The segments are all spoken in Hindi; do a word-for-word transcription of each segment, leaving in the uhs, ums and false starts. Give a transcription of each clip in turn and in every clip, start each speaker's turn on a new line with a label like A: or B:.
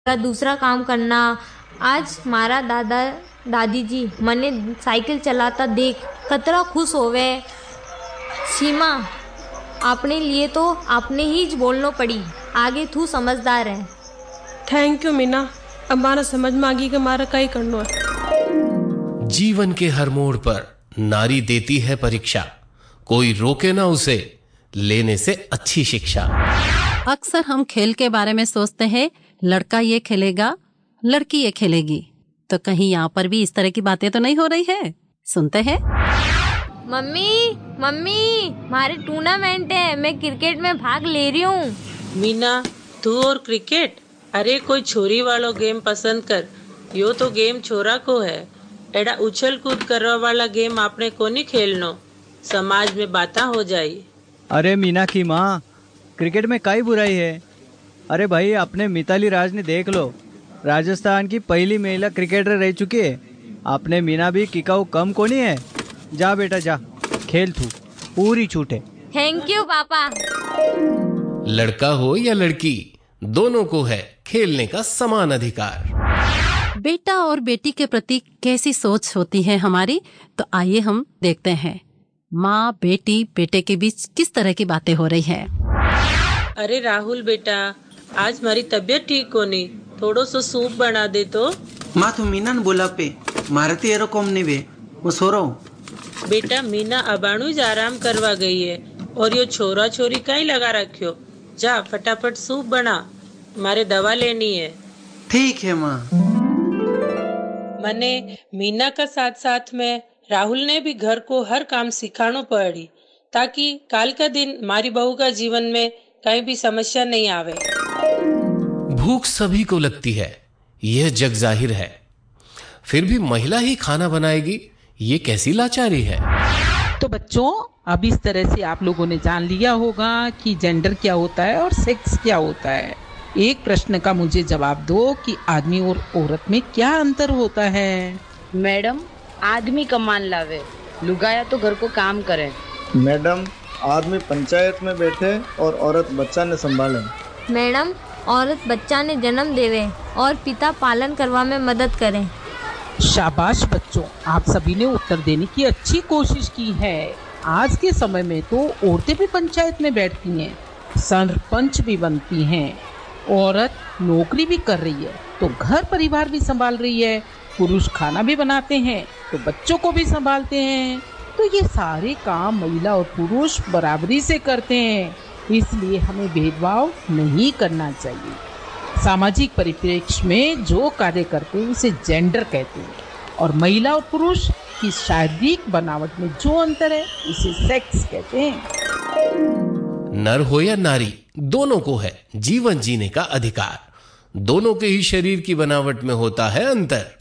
A: का दूसरा काम करना। आज मारा दादा दादी जी मने साइकिल चलाता देख कतरा खुश होवे। सीमा अपने लिए तो आपने ही ज बोलनो पड़ी, आगे तू समझदार है।
B: थैंक यू मीना, अब मारा समझ में आ गई कि मारा का ही करना है।
C: जीवन के हर मोड़ पर नारी देती है परीक्षा, कोई रोके ना उसे लेने से अच्छी शिक्षा।
D: अक्सर हम खेल के बारे में सोचते हैं, लड़का ये खेलेगा लड़की ये खेलेगी, तो कहीं यहाँ पर भी इस तरह की बातें तो नहीं हो रही है? सुनते हैं।
A: मम्मी मम्मी मारे टूर्नामेंट है, मैं क्रिकेट में भाग ले रही हूँ।
E: मीना तू और क्रिकेट? अरे कोई छोरी वालो गेम पसंद कर, यो तो गेम छोरा को है। एड़ा उछल कूद करवा वाला गेम आपने को नहीं खेलनो, समाज में बातें हो जाई।
F: अरे मीना की माँ, क्रिकेट में काई बुराई है? अरे भाई अपने मिताली राज ने देख लो, राजस्थान की पहली महिला क्रिकेटर रह चुकी है। आपने मीना भी किकाऊ कम को नहीं है। जा बेटा जा, खेल तू, पूरी छूट है।
A: थैंक यू पापा।
C: लड़का हो या लड़की, दोनों को है खेलने का समान अधिकार।
D: बेटा और बेटी के प्रति कैसी सोच होती है हमारी, तो आइए हम देखते हैं माँ बेटी बेटे के बीच किस तरह की बातें हो रही है।
E: अरे राहुल बेटा, आज हमारी तबीयत ठीक हो नहीं, थोड़ो सो सूप बना दे तो।
G: माँ तो मीना ने बोला पे मारती एरो कम नहीं वे, वो सो रहा हूँ।
E: बेटा मीना अबाणु ज आराम करवा गई है और यो छोरा छोरी कहीं लगा रखियो। जा फटाफट सूप बना, मारे दवा लेनी है।
G: ठीक है माँ।
E: मने मीना का साथ साथ में राहुल ने भी घर को हर काम सिखानो पड़ी, ताकि काल का दिन मारी बहू का जीवन में कहीं भी समस्या नहीं आवे।
C: भूख सभी को लगती है, यह जग जाहिर है, फिर भी महिला ही खाना बनाएगी, ये कैसी लाचारी है।
H: तो बच्चों, अब इस तरह से आप लोगों ने जान लिया होगा कि जेंडर क्या होता है और सेक्स क्या होता है। एक प्रश्न का मुझे जवाब दो कि आदमी और औरत में क्या अंतर होता है?
I: मैडम, आदमी कमान लावे, लुगाया तो घर को काम करे।
J: मैडम, आदमी पंचायत में बैठे और औरत बच्चा ने संभाले।
A: मैडम, औरत बच्चा ने जन्म देवे और पिता पालन करवा में मदद करें।
H: शाबाश बच्चों, आप सभी ने उत्तर देने की अच्छी कोशिश की है। आज के समय में तो औरतें भी पंचायत में बैठती हैं, सरपंच भी बनती हैं, औरत नौकरी भी कर रही है तो घर परिवार भी संभाल रही है, पुरुष खाना भी बनाते हैं तो बच्चों को भी संभालते हैं। तो ये सारे काम महिला और पुरुष बराबरी से करते हैं, इसलिए हमें भेदभाव नहीं करना चाहिए। सामाजिक परिप्रेक्ष्य में जो कार्य करते हैं उसे जेंडर कहते हैं, और महिला और पुरुष की शारीरिक बनावट में जो अंतर है उसे सेक्स कहते हैं।
C: नर हो या नारी, दोनों को है जीवन जीने का अधिकार, दोनों के ही शरीर की बनावट में होता है अंतर।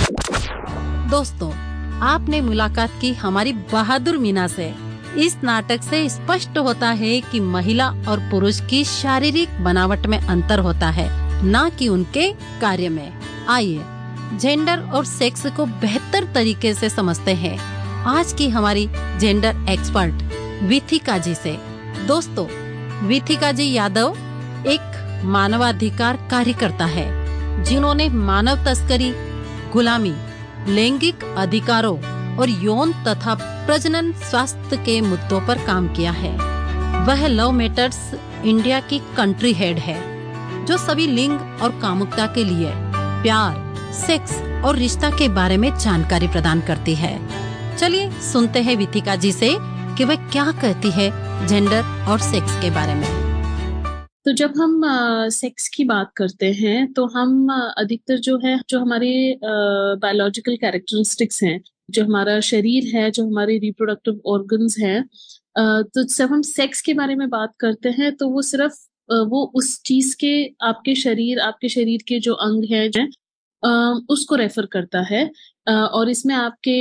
D: दोस्तों, आपने मुलाकात की हमारी बहादुर मीना से। इस नाटक से स्पष्ट होता है कि महिला और पुरुष की शारीरिक बनावट में अंतर होता है, ना कि उनके कार्य में। आइए जेंडर और सेक्स को बेहतर तरीके से समझते हैं आज की हमारी जेंडर एक्सपर्ट विथिका जी से। दोस्तों, विथिका जी यादव एक मानवाधिकार कार्यकर्ता है, जिन्होंने मानव तस्करी, गुलामी, लैंगिक अधिकारों और यौन तथा प्रजनन स्वास्थ्य के मुद्दों पर काम किया है। वह लव मैटर्स इंडिया की कंट्री हेड है, जो सभी लिंग और कामुकता के लिए प्यार, सेक्स और रिश्ता के बारे में जानकारी प्रदान करती है। चलिए सुनते हैं विथिका जी से कि वह क्या कहती है जेंडर और सेक्स के बारे में।
K: तो जब हम सेक्स की बात करते हैं तो हम अधिकतर जो है जो हमारे बायोलॉजिकल कैरेक्टरिस्टिक्स हैं, जो हमारा शरीर है, जो हमारे रिप्रोडक्टिव ऑर्गन्स हैं, तो जब हम सेक्स के बारे में बात करते हैं तो वो सिर्फ वो उस चीज के आपके शरीर आपके शरीर के जो अंग हैं उसको रेफर करता है। और इसमें आपके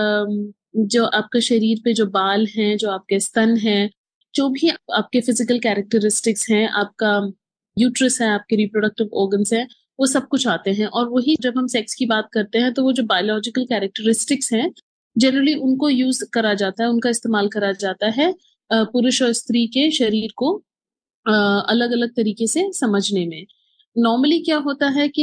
K: जो आपके शरीर पे जो बाल हैं, जो आपके स्तन हैं, जो भी आपके फिजिकल कैरेक्टरिस्टिक्स हैं, आपका यूट्रस है, आपके रिप्रोडक्टिव ऑर्गन्स हैं, वो सब कुछ आते हैं। और वही जब हम सेक्स की बात करते हैं तो वो जो बायोलॉजिकल कैरेक्टरिस्टिक्स हैं जनरली उनको यूज करा जाता है, उनका इस्तेमाल करा जाता है पुरुष और स्त्री के शरीर को अलग अलग तरीके से समझने में। नॉर्मली क्या होता है कि